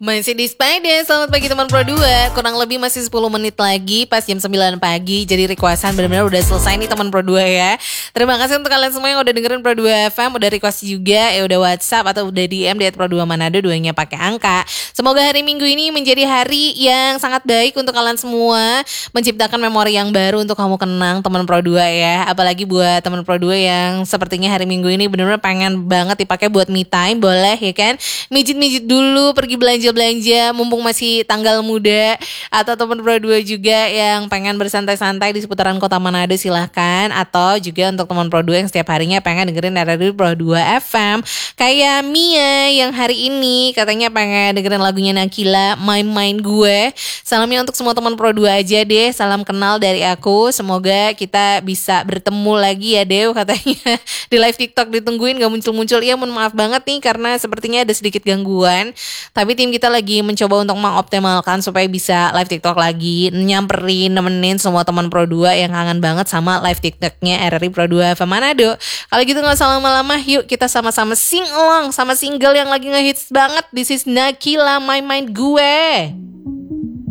Masih di Spider, selamat pagi teman Pro 2. Kurang lebih masih 10 menit lagi pas jam 9 pagi. Jadi requestan benar-benar udah selesai nih teman Pro 2 ya. Terima kasih untuk kalian semua yang udah dengerin Pro 2 FM, udah request juga, ya udah WhatsApp atau udah DM di @Pro 2 Manado, duanya pakai angka. Semoga hari Minggu ini menjadi hari yang sangat baik untuk kalian semua, menciptakan memori yang baru untuk kamu kenang teman Pro 2 ya. Apalagi buat teman Pro 2 yang sepertinya hari Minggu ini benar-benar pengen banget dipakai buat me time, boleh ya kan? Mijit-mijit dulu, pergi belanja mumpung masih tanggal muda. Atau teman Pro 2 juga yang pengen bersantai-santai di seputaran kota Manado, silahkan. Atau juga untuk teman Pro 2 yang setiap harinya pengen dengerin radio Pro 2 FM, kayak Mia yang hari ini katanya pengen dengerin lagunya Nakila, My Mind Gue. Salamnya untuk semua teman Pro 2 aja deh. Salam kenal dari aku. Semoga kita bisa bertemu lagi ya Dew, katanya di live TikTok ditungguin gak muncul-muncul. Iya, mohon maaf banget nih karena sepertinya ada sedikit gangguan. Tapi tim kita lagi mencoba untuk mengoptimalkan supaya bisa live TikTok lagi, nyamperin, nemenin semua teman Pro 2 yang kangen banget sama live TikToknya RRI Pro 2 FM Manado. Kalau gitu gak usah lama-lama, yuk kita sama-sama sing along sama single yang lagi ngehits banget. This is Nakila, My Mind Gue.